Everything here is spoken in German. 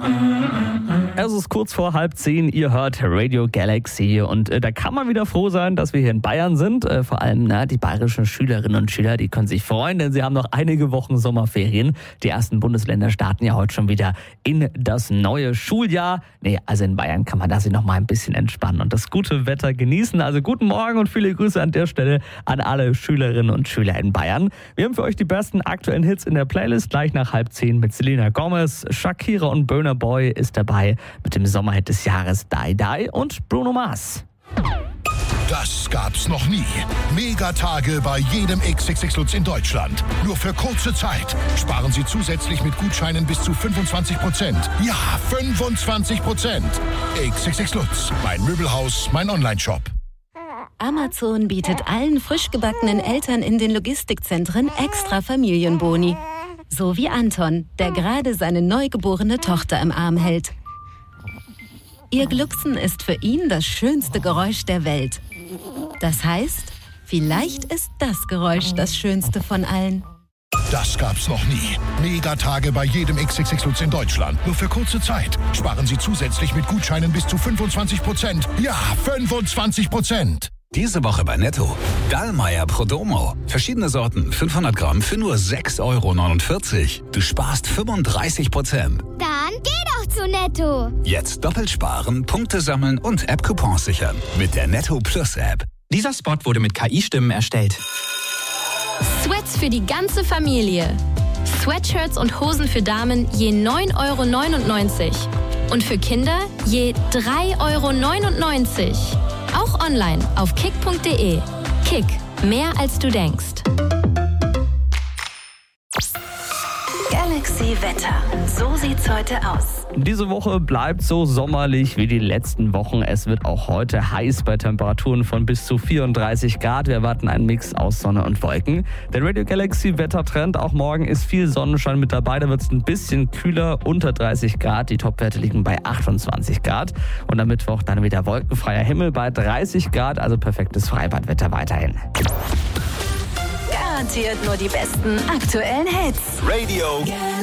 Es ist kurz vor 9:30, ihr hört Radio Galaxy und da kann man wieder froh sein, dass wir hier in Bayern sind. Vor allem die bayerischen Schülerinnen und Schüler, die können sich freuen, denn sie haben noch einige Wochen Sommerferien. Die ersten Bundesländer starten ja heute schon wieder in das neue Schuljahr. Also in Bayern kann man da sich noch mal ein bisschen entspannen und das gute Wetter genießen. Also guten Morgen und viele Grüße an der Stelle an alle Schülerinnen und Schüler in Bayern. Wir haben für euch die besten aktuellen Hits in der Playlist, gleich nach 9:30 mit Selena Gomez. Shakira und Burna Boy ist dabei mit dem Sommerhit des Jahres Die Die und Bruno Mars. Das gab's noch nie. Megatage bei jedem XXX-Lutz in Deutschland. Nur für kurze Zeit. Sparen Sie zusätzlich mit Gutscheinen bis zu 25%. Ja, 25%. XXX-Lutz. Mein Möbelhaus, mein Onlineshop. Amazon bietet allen frisch gebackenen Eltern in den Logistikzentren extra Familienboni. So wie Anton, der gerade seine neugeborene Tochter im Arm hält. Ihr Glucksen ist für ihn das schönste Geräusch der Welt. Das heißt, vielleicht ist das Geräusch das schönste von allen. Das gab's noch nie. Megatage bei jedem XXX-Lutz in Deutschland. Nur für kurze Zeit. Sparen Sie zusätzlich mit Gutscheinen bis zu 25%. Ja, 25%. Diese Woche bei Netto. Dallmayr Prodomo. Verschiedene Sorten, 500 Gramm für nur 6,49 €. Du sparst 35%. Dann geh doch zu Netto. Jetzt doppelt sparen, Punkte sammeln und App-Coupons sichern. Mit der Netto Plus App. Dieser Spot wurde mit KI-Stimmen erstellt. Sweats für die ganze Familie. Sweatshirts und Hosen für Damen je 9,99 € und für Kinder je 3,99 €. Auch online auf kick.de. Kick, mehr als du denkst. Galaxy Wetter. So sieht's heute aus. Diese Woche bleibt so sommerlich wie die letzten Wochen. Es wird auch heute heiß bei Temperaturen von bis zu 34 Grad. Wir erwarten einen Mix aus Sonne und Wolken. Der Radio Galaxy Wettertrend, auch morgen ist viel Sonnenschein mit dabei. Da wird es ein bisschen kühler, unter 30 Grad. Die Topwerte liegen bei 28 Grad. Und am Mittwoch dann wieder wolkenfreier Himmel bei 30 Grad. Also perfektes Freibadwetter weiterhin. Garantiert nur die besten aktuellen Hits. Radio